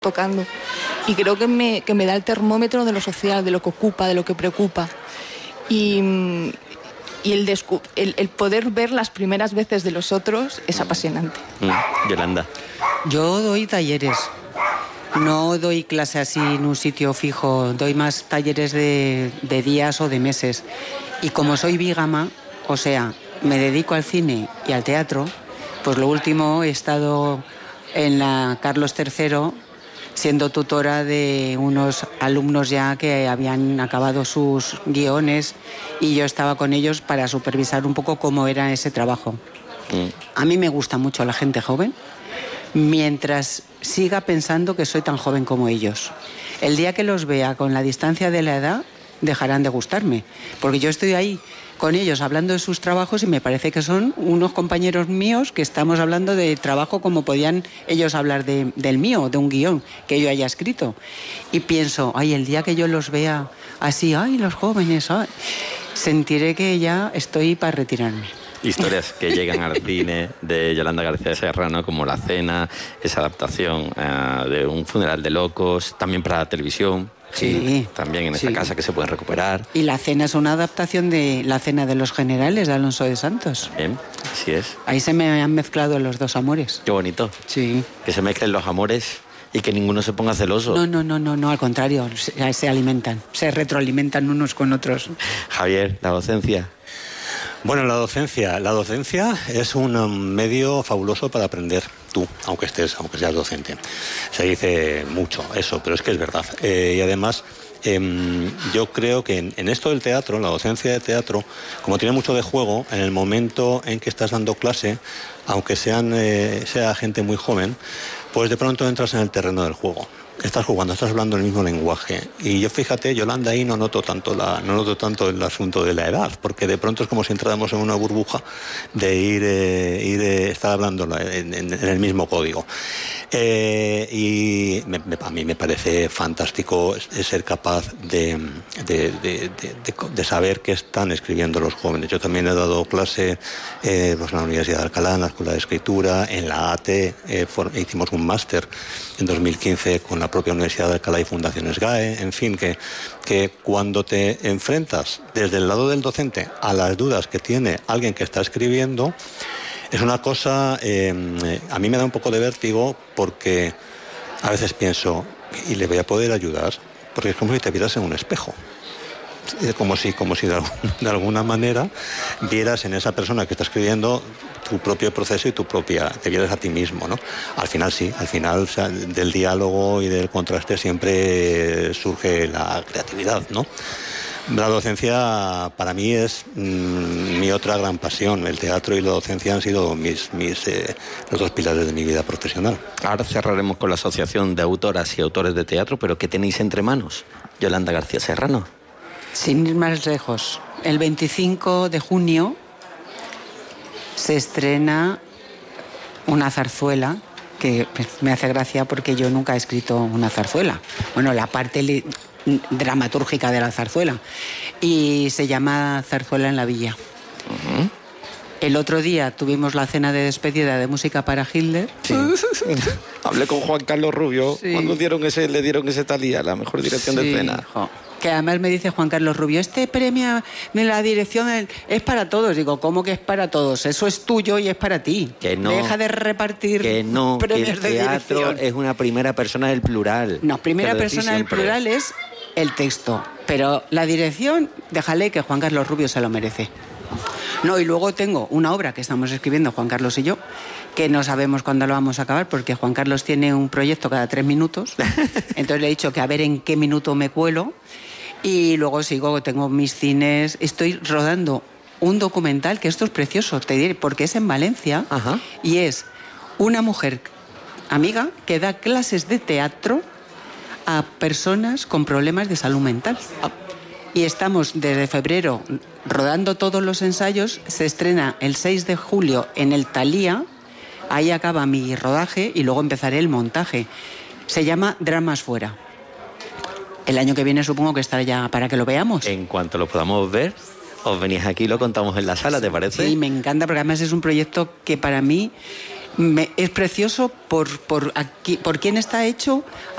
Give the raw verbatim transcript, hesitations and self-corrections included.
tocando. Y creo que me, que me da el termómetro de lo social, de lo que ocupa, de lo que preocupa. Y... Y el, descu- el, el poder ver las primeras veces de los otros es apasionante. Mm, Yolanda. Yo doy talleres. No doy clase así en un sitio fijo. Doy más talleres de, de días o de meses. Y como soy bígama, o sea, me dedico al cine y al teatro, pues lo último he estado en la Carlos tercero siendo tutora de unos alumnos ya que habían acabado sus guiones y yo estaba con ellos para supervisar un poco cómo era ese trabajo. Mm. A mí me gusta mucho la gente joven, mientras siga pensando que soy tan joven como ellos. El día que los vea con la distancia de la edad, dejarán de gustarme, porque yo estoy ahí con ellos hablando de sus trabajos y me parece que son unos compañeros míos que estamos hablando de trabajo como podían ellos hablar de, del mío, de un guión que yo haya escrito. Y pienso, ay, el día que yo los vea así, ay, los jóvenes, ay, sentiré que ya estoy para retirarme. Historias que llegan al cine de Yolanda García Serrano, como La Cena, esa adaptación uh, de Un funeral de locos, también para la televisión. Sí, también en esa sí. casa que se pueden recuperar. Y La Cena es una adaptación de La Cena de los Generales de Alonso de Santos. Bien, así es. Ahí se me han mezclado los dos amores. Qué bonito. Sí. Que se mezclen los amores y que ninguno se ponga celoso. No, no, no, no, no, al contrario, se, se alimentan, se retroalimentan unos con otros. Javier, la docencia. Bueno, la docencia, la docencia es un medio fabuloso para aprender tú, aunque estés, aunque seas docente. Se dice mucho eso, pero es que es verdad. Eh, y además, eh, yo creo que en, en esto del teatro, la docencia de teatro, como tiene mucho de juego, en el momento en que estás dando clase, aunque sean eh, sea gente muy joven, pues de pronto entras en el terreno del juego. Estás jugando, estás hablando el mismo lenguaje. Y yo, fíjate, Yolanda, ahí no noto tanto la, no noto tanto el asunto de la edad, porque de pronto es como si entráramos en una burbuja de ir, eh, ir eh, estar hablando en, en, en el mismo código. Eh, y me, me, a mí me parece fantástico ser capaz de, de, de, de, de, de saber qué están escribiendo los jóvenes. Yo también he dado clase eh, pues en la Universidad de Alcalá, en la Escuela de Escritura, en la A T, eh, for, hicimos un máster en dos mil quince con la propia Universidad de Alcalá y Fundaciones G A E, en fin, que, que cuando te enfrentas desde el lado del docente a las dudas que tiene alguien que está escribiendo, es una cosa, eh, a mí me da un poco de vértigo porque a veces pienso, ¿y le voy a poder ayudar? Porque es como si te vieras en un espejo. Como si, como si de, de alguna manera vieras en esa persona que está escribiendo tu propio proceso y tu propia, te vieras a ti mismo, ¿no? Al final sí, al final, o sea, del diálogo y del contraste siempre surge la creatividad, ¿no? La docencia para mí es mmm, mi otra gran pasión. El teatro y la docencia han sido mis, mis, eh, los dos pilares de mi vida profesional. Ahora cerraremos con la Asociación de Autoras y Autores de Teatro, pero ¿qué tenéis entre manos? Yolanda García Serrano. Sin ir más lejos, el veinticinco de junio se estrena una zarzuela que me hace gracia porque yo nunca he escrito una zarzuela. Bueno, la parte li- dramatúrgica de la zarzuela. Y se llama Zarzuela en la Villa. Uh-huh. El otro día tuvimos la cena de despedida de Música para Hitler. Sí. Hablé con Juan Carlos Rubio sí. cuando dieron ese, le dieron ese talía, la mejor dirección sí, de escena. Jo. Que además me dice Juan Carlos Rubio, este premio de la dirección es para todos. Digo, ¿cómo que es para todos? Eso es tuyo y es para ti. Que no. Deja de repartir que no, premios que el de teatro dirección. Es una primera persona del plural. No, primera persona del plural es el texto. Pero la dirección, déjale que Juan Carlos Rubio se lo merece. No, y luego tengo una obra que estamos escribiendo Juan Carlos y yo, que no sabemos cuándo lo vamos a acabar, porque Juan Carlos tiene un proyecto cada tres minutos. Entonces le he dicho que a ver en qué minuto me cuelo. Y luego sigo, tengo mis cines, estoy rodando un documental, que esto es precioso, te diré, porque es en Valencia. Ajá. Y es una mujer amiga que da clases de teatro a personas con problemas de salud mental. Y estamos desde febrero rodando todos los ensayos, se estrena el seis de julio en el Thalía, ahí acaba mi rodaje y luego empezaré el montaje. Se llama Dramas Fuera. El año que viene supongo que estará ya para que lo veamos. En cuanto lo podamos ver, os venís aquí y lo contamos en la sala, ¿te parece? Sí, me encanta, porque además es un proyecto que para mí Me, es precioso por, por, aquí, por quién está hecho,